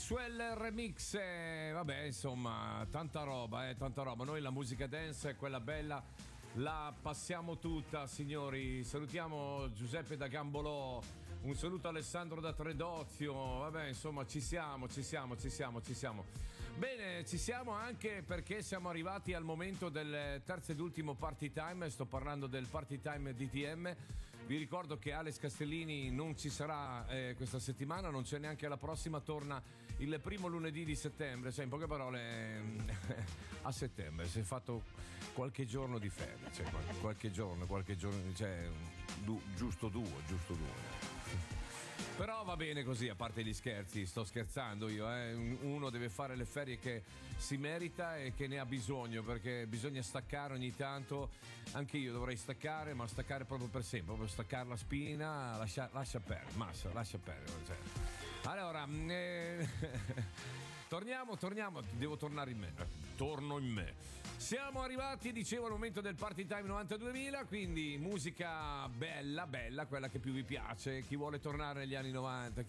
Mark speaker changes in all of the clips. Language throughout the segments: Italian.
Speaker 1: Maxwell Remix, vabbè, insomma, tanta roba, tanta roba. Noi la musica dance è quella bella, la passiamo tutta, signori. Salutiamo Giuseppe da Gambolò, un saluto a Alessandro da Tredozio. Vabbè, insomma, ci siamo. Bene, ci siamo anche perché siamo arrivati al momento del terzo ed ultimo party time. Sto parlando del party time DTM. Vi ricordo che Alex Castellini non ci sarà questa settimana, non c'è neanche la prossima, torna il primo lunedì di settembre, cioè in poche parole a settembre si è fatto qualche giorno di ferie, cioè qualche giorno, cioè giusto due. Però va bene così, a parte gli scherzi, sto scherzando io, uno deve fare le ferie che si merita e che ne ha bisogno, perché bisogna staccare ogni tanto. Anche io dovrei staccare, ma staccare proprio per sempre, proprio staccare la spina, lascia perdere, massa, lascia perdere. Cioè. Allora, torniamo, devo tornare in me. Torno in me. Siamo arrivati, dicevo, al momento del Party Time 92.000, quindi musica bella, quella che più vi piace. Chi vuole tornare negli anni 90?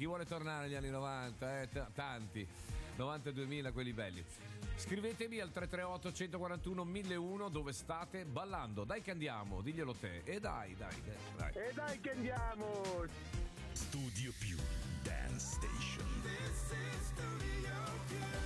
Speaker 1: Tanti. 92.000 quelli belli. Scrivetemi al 338 141 1001 dove state ballando. Dai che andiamo, diglielo te. E dai.
Speaker 2: E dai che andiamo.
Speaker 3: Studio Più Dance Station.
Speaker 4: This is Studio Più.